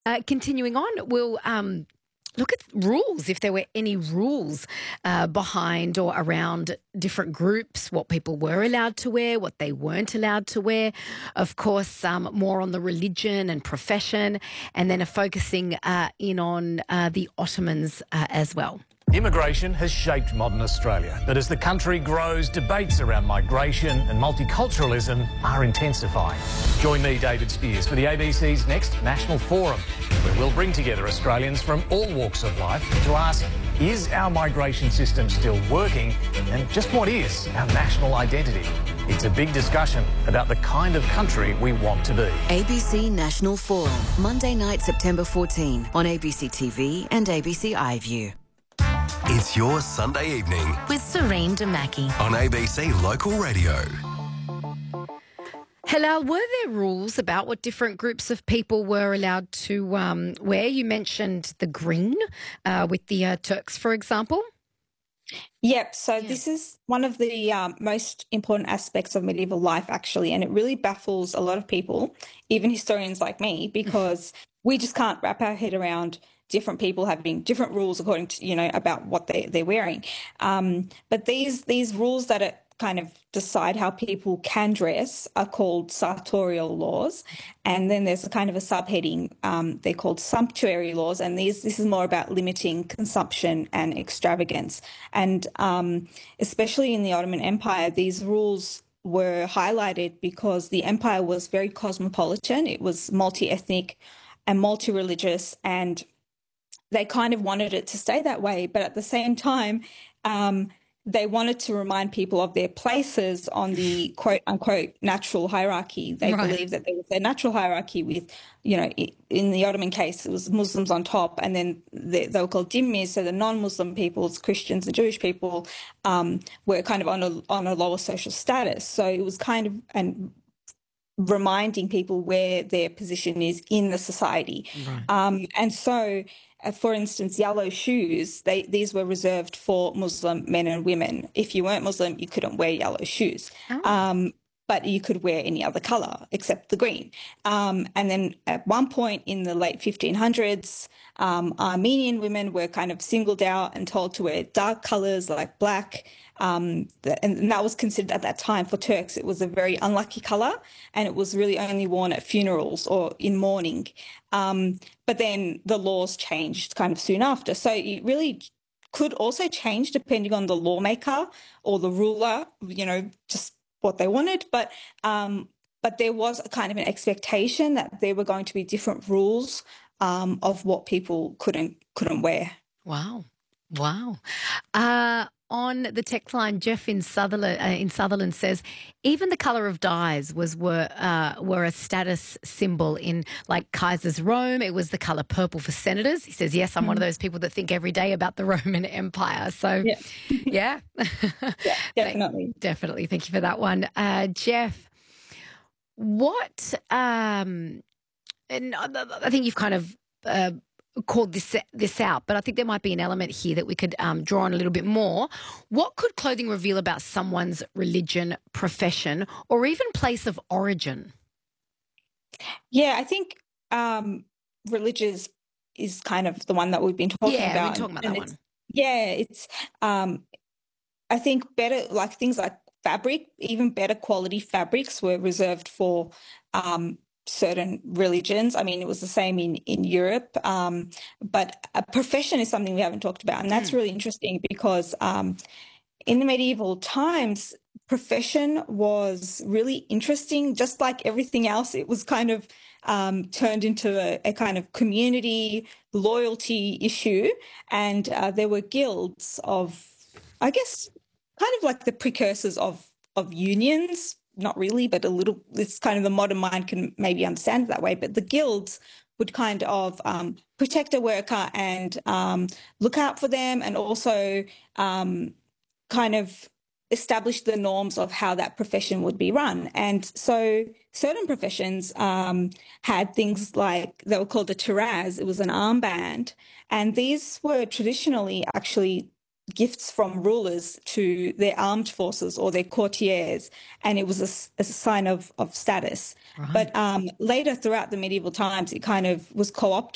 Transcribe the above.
Continuing on, we'll look at rules, if there were any rules behind or around different groups, what people were allowed to wear, what they weren't allowed to wear. Of course, more on the religion and profession, and then focusing in on the Ottomans as well. Immigration has shaped modern Australia, but as the country grows, debates around migration and multiculturalism are intensifying. Join me, David Spears, for the ABC's next National Forum, where we'll bring together Australians from all walks of life to ask, is our migration system still working, and just what is our national identity? It's a big discussion about the kind of country we want to be. ABC National Forum, Monday night, September 14 on ABC TV and ABC iView. It's your Sunday evening With Serene Damaki on ABC Local Radio. Hello, were there rules about what different groups of people were allowed to wear? You mentioned the green with the Turks, for example. Yep. So this is one of the most important aspects of medieval life, actually, and it really baffles a lot of people, even historians like me, because we just can't wrap our head around different people having different rules according to, about what they're wearing. But these rules that are kind of decide how people can dress are called sartorial laws. And then there's a kind of a subheading, they're called sumptuary laws. And this is more about limiting consumption and extravagance. And especially in the Ottoman Empire, these rules were highlighted because the empire was very cosmopolitan. It was multi-ethnic and multi-religious, and they kind of wanted it to stay that way. But at the same time, they wanted to remind people of their places on the quote unquote natural hierarchy. They believed that there was a natural hierarchy with, in the Ottoman case, it was Muslims on top, and then they were called dhimmis, so the non-Muslim peoples, Christians and Jewish people, were kind of on a lower social status. So it was kind of reminding people where their position is in the society. And so, for instance, yellow shoes, these were reserved for Muslim men and women. If you weren't Muslim, you couldn't wear yellow shoes. But you could wear any other colour except the green. And then at one point in the late 1500s, Armenian women were kind of singled out and told to wear dark colours like black. And that was considered at that time for Turks, it was a very unlucky colour, and it was really only worn at funerals or in mourning. But then the laws changed kind of soon after. So it really could also change depending on the lawmaker or the ruler, just what they wanted. But there was a kind of an expectation that there were going to be different rules of what people couldn't wear. Wow. On the text line, Jeff in Sutherland says, even the colour of dyes were a status symbol in like Kaiser's Rome. It was the colour purple for senators. He says, yes, I'm one of those people that think every day about the Roman Empire. So, yeah. Definitely. Definitely. Thank you for that one. Jeff, what, and I think you've kind of called this out, but I think there might be an element here that we could draw on a little bit more. What could clothing reveal about someone's religion, profession, or even place of origin? Yeah, I think religious is kind of the one that we've been talking about. Yeah, we've been talking about that one. Yeah, it's I think better, like things like fabric, even better quality fabrics were reserved for certain religions. I mean, it was the same in Europe, but a profession is something we haven't talked about, and that's really interesting because in the medieval times, profession was really interesting. Just like everything else, it was kind of turned into a kind of community loyalty issue, and there were guilds of, I guess, kind of like the precursors of unions. Not really, but a little. It's kind of the modern mind can maybe understand it that way. But the guilds would kind of protect a worker and look out for them, and also kind of establish the norms of how that profession would be run. And so certain professions had things like, they were called a tiraz. It was an armband, and these were traditionally actually gifts from rulers to their armed forces or their courtiers, and it was a sign of status. Right. But later throughout the medieval times, it kind of was co-opted